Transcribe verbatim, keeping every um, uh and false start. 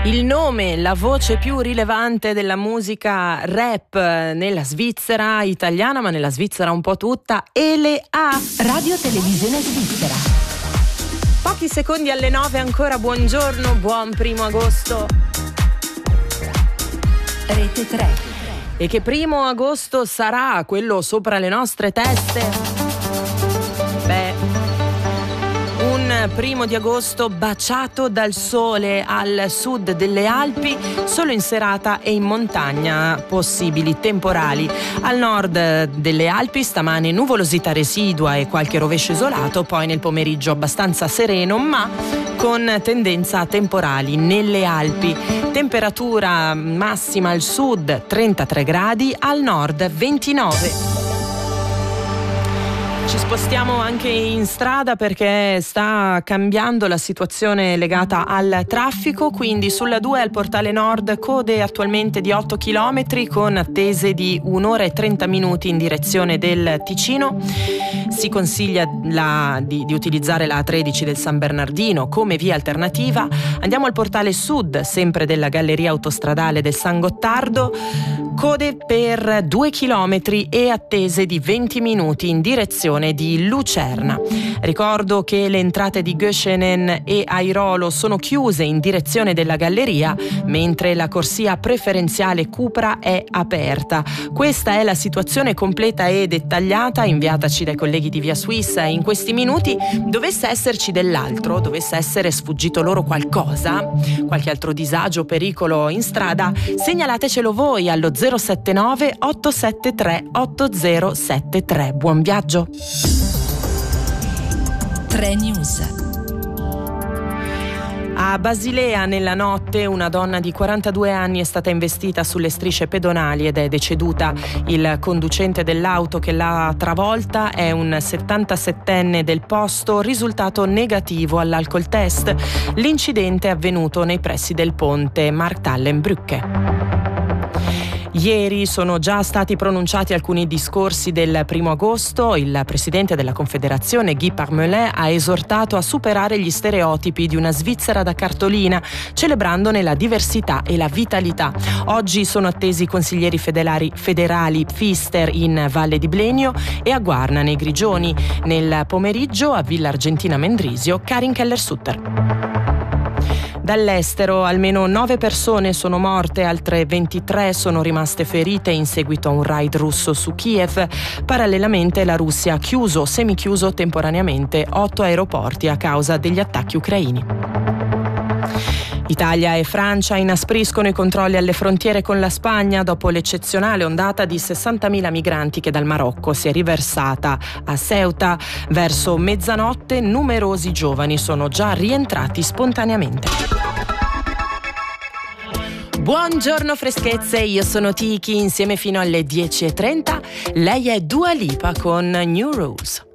Il nome, la voce più rilevante della musica rap nella Svizzera italiana, ma nella Svizzera un po' tutta, Ele A. Radio Televisione Svizzera. Pochi secondi alle nove ancora, buongiorno, buon primo agosto. Rete tre. E che primo agosto sarà quello sopra le nostre teste? Beh, un primo di agosto baciato dal sole al sud delle Alpi, solo in serata e in montagna possibili temporali. Al nord delle Alpi stamane nuvolosità residua e qualche rovescio isolato, poi nel pomeriggio abbastanza sereno ma con tendenza a temporali nelle Alpi. Temperatura massima al sud trentatré gradi, al nord ventinove. Ci spostiamo anche in strada perché sta cambiando la situazione legata al traffico, quindi sulla due al Portale Nord code attualmente di otto chilometri con attese di un'ora e trenta minuti in direzione del Ticino. Si consiglia la, di, di utilizzare la A tredici del San Bernardino come via alternativa. Andiamo al Portale Sud, sempre della Galleria Autostradale del San Gottardo. Code per due chilometri e attese di venti minuti in direzione di Lucerna. Ricordo che le entrate di Göschenen e Airolo sono chiuse in direzione della galleria, mentre la corsia preferenziale Cupra è aperta. Questa è la situazione completa e dettagliata inviataci dai colleghi di Via Suisse in questi minuti. Dovesse esserci dell'altro, dovesse essere sfuggito loro qualcosa, qualche altro disagio o pericolo in strada, segnalatecelo voi allo zero sette nove otto sette tre otto zero sette tre. Buon viaggio. tre News. A Basilea nella notte una donna di quarantadue anni è stata investita sulle strisce pedonali ed è deceduta. Il conducente dell'auto che l'ha travolta è un settantasettenne del posto, risultato negativo all'alcol test. L'incidente è avvenuto nei pressi del ponte Markthallenbrücke. Ieri sono già stati pronunciati alcuni discorsi del primo agosto. Il presidente della Confederazione, Guy Parmelin, ha esortato a superare gli stereotipi di una Svizzera da cartolina, celebrandone la diversità e la vitalità. Oggi sono attesi i consiglieri federali, federali Pfister in Valle di Blenio e a Guarna nei Grigioni. Nel pomeriggio a Villa Argentina Mendrisio, Karin Keller-Sutter. Dall'estero almeno nove persone sono morte, altre ventitré sono rimaste ferite in seguito a un raid russo su Kiev. Parallelamente la Russia ha chiuso, semichiuso temporaneamente, otto aeroporti a causa degli attacchi ucraini. Italia e Francia inaspriscono i controlli alle frontiere con la Spagna dopo l'eccezionale ondata di sessantamila migranti che dal Marocco si è riversata a Ceuta. Verso mezzanotte numerosi giovani sono già rientrati spontaneamente. Buongiorno freschezze, io sono Tiki, insieme fino alle dieci e trenta. Lei è Dua Lipa con New Rules.